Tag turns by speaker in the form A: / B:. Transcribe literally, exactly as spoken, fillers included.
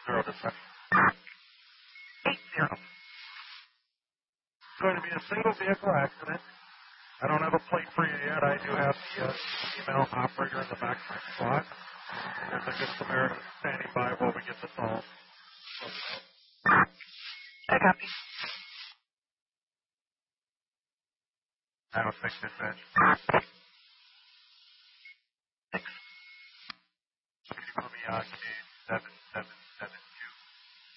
A: Zero dispatch. Eight zero. It's going to be a single vehicle accident. I don't have a plate for you yet. I do have the uh, female operator in the back of my squad. There's a good Samaritan standing by while we get this all. I copy. I don't think dispatch.